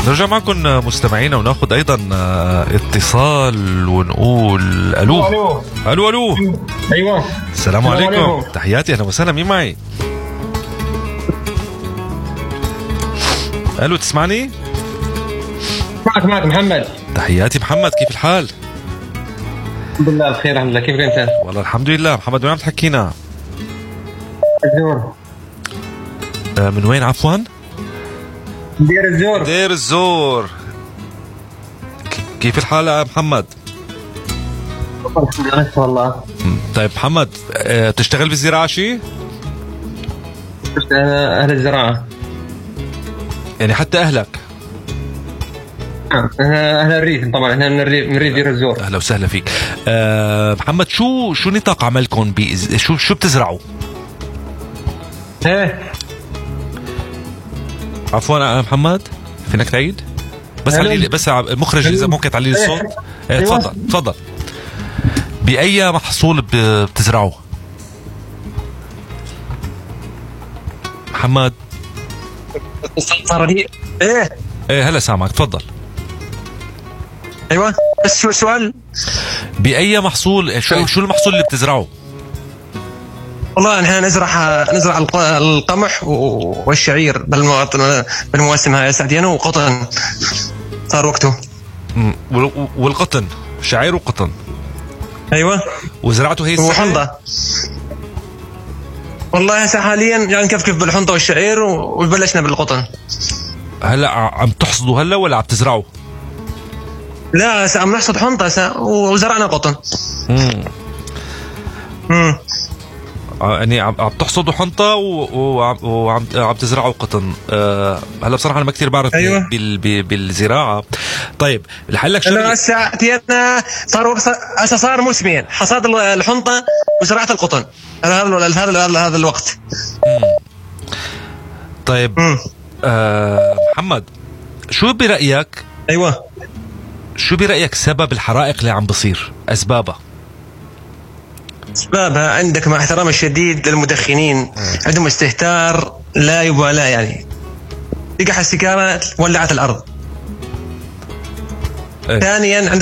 نرجع معكم مستمعينا وناخذ ايضا اتصال ونقول الو. الو الو. ايوه السلام عليكم. تحياتي، اهلا وسهلا. مين معي؟ الو تسمعني؟ معك محمد. تحياتي محمد، كيف الحال؟ الحمد لله بخير الحمد لله. كيف انت؟ والله الحمد لله. محمد وين عم تحكينا؟ الزور. من وين عفوا؟ دير الزور. دير الزور. كيف الحال يا محمد؟ والله. طيب محمد، تشتغل بالزراعة شيء؟ أهل الزراعة يعني حتى أهلك؟ أهل الريف طبعا، احنا من ريف دير الزور. أهلا وسهلا فيك. محمد، شو نطاق عملكم؟ شو بتزرعوا؟ ايه عفوا يا محمد، فينك تعيد؟ بس علي بس المخرج اذا ممكن تعلي لي الصوت. تفضل. باي محصول بتزرعوه محمد؟ صار لي ايه هلا سامعك، تفضل. ايوه بس شو السؤال؟ باي محصول؟ شو المحصول اللي بتزرعه؟ والله نحن نزرع القمح والشعير بالمواسم هاي سعدينا، وقطن صار وقته. والقطن، شعير وقطن. ايوه. وزرعته هي وحنطة. والله هسه حاليا يعني نكفكف بالحنطة والشعير وبلشنا بالقطن. هلا عم تحصدوا هلا ولا عم تزرعوا؟ لا هسه عم نحصد حنطة هسه وزرعنا قطن. يعني عم تحصدوا حنطة وعم تزرعوا قطن. هلا بصراحة أنا ما كتير بعرف. أيوة. بالزراعة. طيب لحلك شغله. هلا ساعتين صار موسمين، حصاد الحنطة وزراعة القطن. هذا الوقت. طيب. محمد، شو برأيك؟ أيوة. شو برأيك سبب الحرائق اللي عم بصير؟ أسبابها عندك مع احترام الشديد للمدخنين، عندهم استهتار لا يبالى، يعني تقح السيجارة ولعت الأرض. ثانيا